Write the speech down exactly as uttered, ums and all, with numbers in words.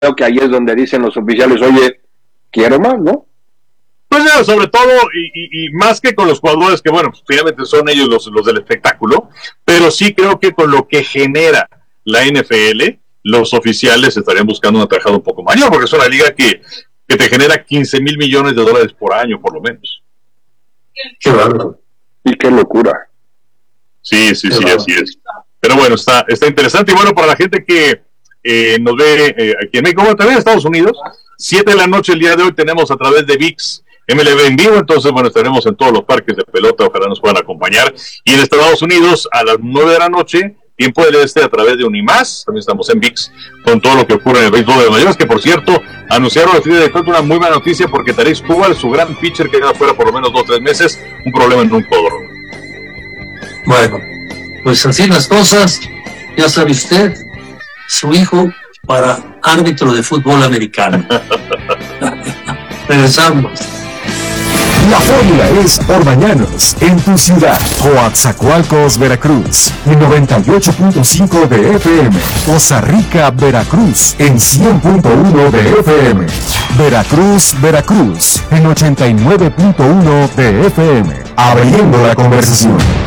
que ahí es donde dicen los oficiales, oye, quiero más, ¿no? Pues ya, sobre todo, y, y, y más que con los jugadores, que bueno, pues, finalmente son ellos los, los del espectáculo, pero sí creo que con lo que genera la N F L, los oficiales estarían buscando una tajada un poco mayor, porque es una liga que, que te genera quince mil millones de dólares por año, por lo menos. Qué bárbaro. Y qué locura. Sí, sí, qué sí, bárbaro. Así es. Pero bueno, está, está interesante, y bueno, para la gente que eh, nos ve eh, aquí en México, bueno, también en Estados Unidos, siete de la noche el día de hoy tenemos a través de V I X M L B en vivo, entonces bueno, estaremos en todos los parques de pelota, ojalá nos puedan acompañar, y en Estados Unidos a las nueve de la noche, tiempo del este, a través de Unimás, también estamos en V I X con todo lo que ocurre en el béisbol de los mayores, que por cierto, anunciaron el fin de cuenta una muy buena noticia, porque Tarik Skubal, su gran pitcher que queda fuera por lo menos dos o tres meses, un problema en un codo. Bueno, pues así las cosas, ya sabe usted, su hijo para árbitro de fútbol americano. Regresamos. La fórmula es por mañanos en tu ciudad. Coatzacoalcos, Veracruz, en noventa y ocho punto cinco de F M. Poza Rica, Veracruz, en cien punto uno de F M. Veracruz, Veracruz, en ochenta y nueve punto uno de F M. Abriendo la conversación.